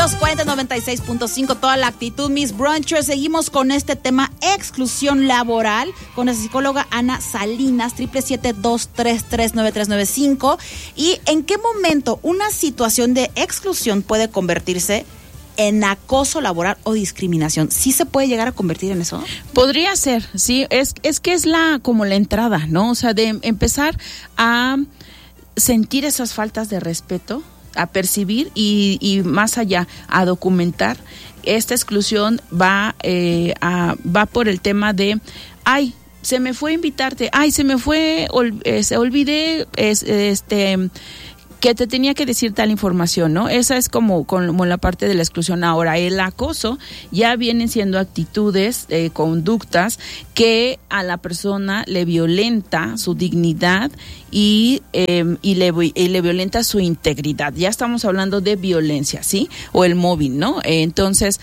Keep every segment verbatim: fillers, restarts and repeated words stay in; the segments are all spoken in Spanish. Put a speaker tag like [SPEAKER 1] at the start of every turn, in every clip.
[SPEAKER 1] Los cuarenta noventa y seis punto cinco, toda la actitud, mis brunchers. Seguimos con este tema, exclusión laboral, con la psicóloga Ana Salinas, siete siete siete, dos tres tres, nueve tres nueve cinco. ¿Y en qué momento una situación de exclusión puede convertirse en acoso laboral o discriminación? ¿Sí se puede llegar a convertir en eso?
[SPEAKER 2] Podría ser, sí. Es, es que es la como la entrada, ¿no? O sea, de empezar a sentir esas faltas de respeto, a percibir y, y más allá, a documentar. Esta exclusión va, eh, a, va por el tema de, ay, se me fue invitarte, ay, se me fue, ol, eh, se olvidé, es, este... que te tenía que decir tal información, ¿no? Esa es como, como la parte de la exclusión. Ahora, el acoso ya vienen siendo actitudes, eh, conductas que a la persona le violenta su dignidad y, eh, y, le, y le violenta su integridad. Ya estamos hablando de violencia, ¿sí? O el móvil, ¿no? Eh, entonces,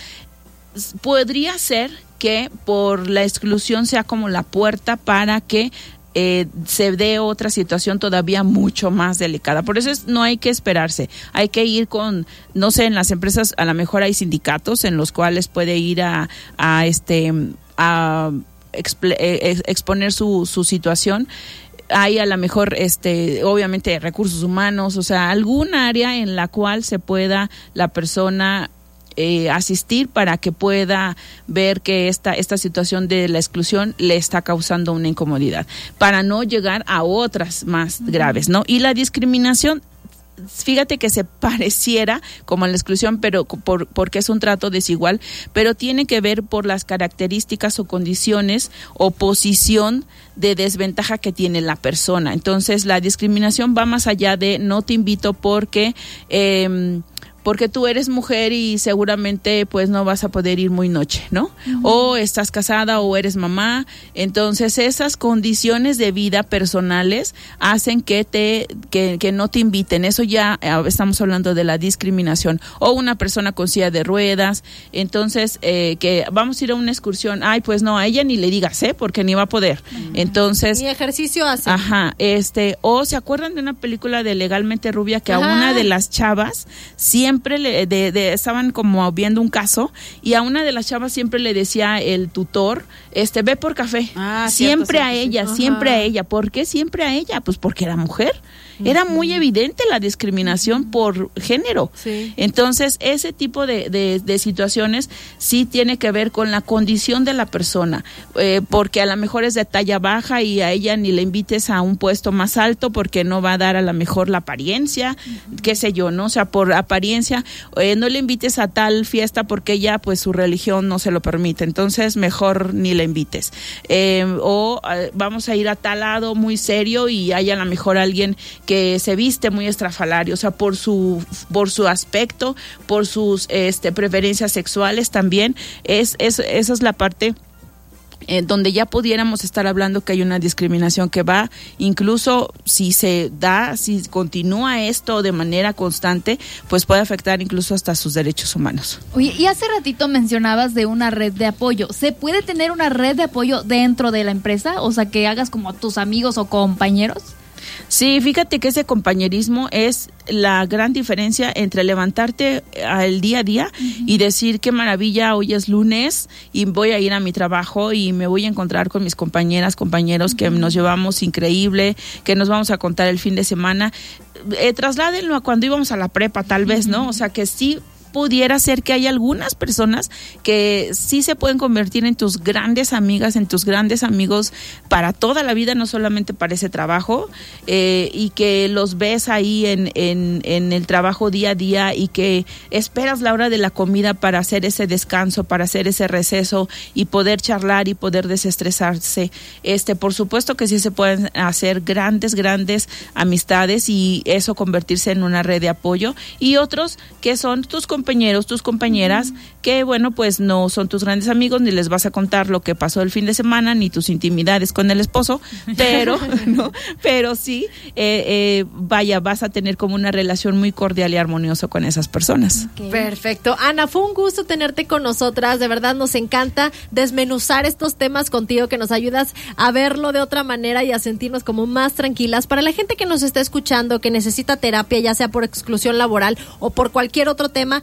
[SPEAKER 2] podría ser que por la exclusión sea como la puerta para que Eh, se dé otra situación todavía mucho más delicada. Por eso es, no hay que esperarse, hay que ir con, no sé, en las empresas a lo mejor hay sindicatos en los cuales puede ir a, a este a exp- eh, exponer su, su situación. Hay a lo mejor, este, obviamente, recursos humanos, o sea, algún área en la cual se pueda la persona Eh, asistir para que pueda ver que esta, esta situación de la exclusión le está causando una incomodidad, para no llegar a otras más uh-huh. graves, ¿no? Y la discriminación, fíjate que se pareciera como a la exclusión, pero por, porque es un trato desigual, pero tiene que ver por las características o condiciones o posición de desventaja que tiene la persona. Entonces, la discriminación va más allá de no te invito porque eh, porque tú eres mujer y seguramente pues no vas a poder ir muy noche, ¿no? Uh-huh. O estás casada o eres mamá. Entonces esas condiciones de vida personales hacen que te que, que no te inviten. Eso ya estamos hablando de la discriminación. O una persona con silla de ruedas. Entonces eh, que vamos a ir a una excursión. Ay, pues no, a ella ni le digas, ¿eh? Porque ni va a poder. Uh-huh. Entonces
[SPEAKER 3] ni ejercicio hace.
[SPEAKER 2] Ajá, este, o se acuerdan de una película de Legalmente Rubia que Ajá. a una de las chavas siempre Siempre le, de, de, estaban como viendo un caso y a una de las chavas siempre le decía el tutor, este, ve por café. Ah, siempre cierto, a cierto, ella, sí. siempre Ajá. a ella. ¿Por qué siempre a ella? Pues porque era mujer. Era muy evidente la discriminación por género. Sí. Entonces, ese tipo de, de, de situaciones sí tiene que ver con la condición de la persona, eh, porque a lo mejor es de talla baja y a ella ni le invites a un puesto más alto porque no va a dar a lo mejor la apariencia, uh-huh. qué sé yo, ¿no? O sea, por apariencia, eh, no le invites a tal fiesta porque ella, pues, su religión no se lo permite. Entonces, mejor ni le invites. Eh, o eh, vamos a ir a tal lado muy serio y hay a lo mejor alguien que se viste muy estrafalario, o sea, por su por su aspecto, por sus este preferencias sexuales también, es, es esa es la parte eh, donde ya pudiéramos estar hablando que hay una discriminación que va, incluso si se da, si continúa esto de manera constante, pues puede afectar incluso hasta sus derechos humanos.
[SPEAKER 4] Oye, y hace ratito mencionabas de una red de apoyo. ¿Se puede tener una red de apoyo dentro de la empresa? O sea, que hagas como a tus amigos o compañeros.
[SPEAKER 2] Sí, fíjate que ese compañerismo es la gran diferencia entre levantarte al día a día uh-huh. y decir qué maravilla, hoy es lunes y voy a ir a mi trabajo y me voy a encontrar con mis compañeras, compañeros uh-huh. que nos llevamos increíble, que nos vamos a contar el fin de semana. Eh, trasládenlo a cuando íbamos a la prepa, tal vez, ¿no? O sea, que sí pudiera ser que hay algunas personas que sí se pueden convertir en tus grandes amigas, en tus grandes amigos para toda la vida, no solamente para ese trabajo, eh, y que los ves ahí en, en, en el trabajo día a día y que esperas la hora de la comida para hacer ese descanso, para hacer ese receso y poder charlar y poder desestresarse. Este, por supuesto que sí se pueden hacer grandes, grandes amistades y eso convertirse en una red de apoyo, y otros que son tus compañeros compañeros, tus compañeras, uh-huh. que bueno, pues no son tus grandes amigos, ni les vas a contar lo que pasó el fin de semana, ni tus intimidades con el esposo, pero, ¿no? Pero sí, eh, eh, vaya, vas a tener como una relación muy cordial y armoniosa con esas personas.
[SPEAKER 3] Okay. Perfecto. Ana, fue un gusto tenerte con nosotras, de verdad nos encanta desmenuzar estos temas contigo, que nos ayudas a verlo de otra manera y a sentirnos como más tranquilas. Para la gente que nos está escuchando, que necesita terapia, ya sea por exclusión laboral o por cualquier otro tema,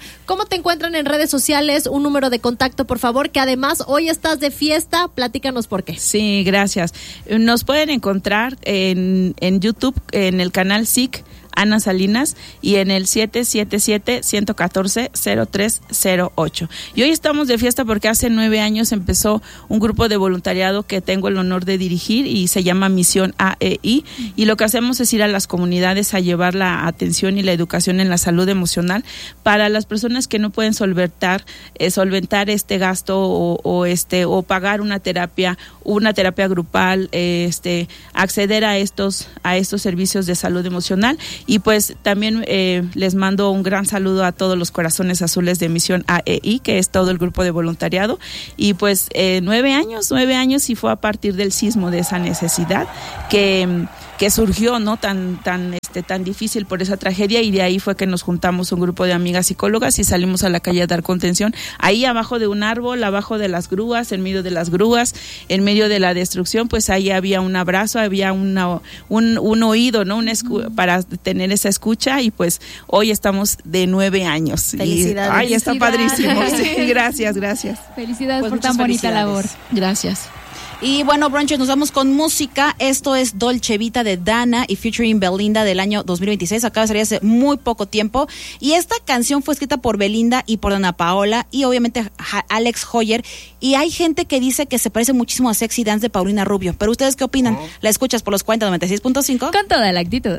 [SPEAKER 3] ¿Cómo te encuentran en redes sociales? Un número de contacto, por favor, que además hoy estás de fiesta. Platícanos por qué.
[SPEAKER 2] Sí, gracias. Nos pueden encontrar en, en YouTube, en el canal S I C Ana Salinas, y en el siete siete siete, uno uno cuatro, cero tres cero ocho. Y hoy estamos de fiesta porque hace nueve años empezó un grupo de voluntariado que tengo el honor de dirigir y se llama Misión A E I, y lo que hacemos es ir a las comunidades a llevar la atención y la educación en la salud emocional para las personas que no pueden solventar eh, solventar este gasto o, o este o pagar una terapia una terapia grupal, eh, este acceder a estos a estos servicios de salud emocional. Y pues también eh, les mando un gran saludo a todos los corazones azules de Misión A E I, que es todo el grupo de voluntariado. Y pues eh, nueve años, nueve años y fue a partir del sismo, de esa necesidad que, que surgió, ¿no? Tan, tan, este, tan difícil por esa tragedia, y de ahí fue que nos juntamos un grupo de amigas psicólogas y salimos a la calle a dar contención. Ahí abajo de un árbol, abajo de las grúas, en medio de las grúas, en medio de la destrucción, pues ahí había un abrazo, había una, un, un oído, ¿no? Un escu- para tener esa escucha, y pues hoy estamos de nueve años.
[SPEAKER 1] Felicidades.
[SPEAKER 2] Y, ay, está padrísimo. Sí, gracias, gracias.
[SPEAKER 4] Felicidades
[SPEAKER 1] Pues
[SPEAKER 4] por tan
[SPEAKER 1] muchas
[SPEAKER 4] bonita
[SPEAKER 1] felicidades.
[SPEAKER 4] labor.
[SPEAKER 2] Gracias.
[SPEAKER 1] Y bueno, Brunchers, nos vamos con música. Esto es Dolce Vita de Dana y featuring Belinda del año dos mil veintiséis. Acaba de salir hace muy poco tiempo. Y esta canción fue escrita por Belinda y por Dana Paola y obviamente ja- Alex Hoyer. Y hay gente que dice que se parece muchísimo a Sexy Dance de Paulina Rubio. Pero ¿ustedes qué opinan? Oh. La escuchas por los cuarenta noventa y seis punto cinco.
[SPEAKER 4] Con toda la actitud.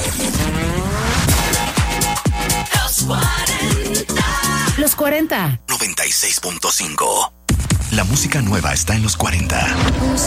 [SPEAKER 5] Los cuarenta.
[SPEAKER 6] Los cuarenta.
[SPEAKER 5] noventa y seis punto cinco. La música nueva está en los cuarenta.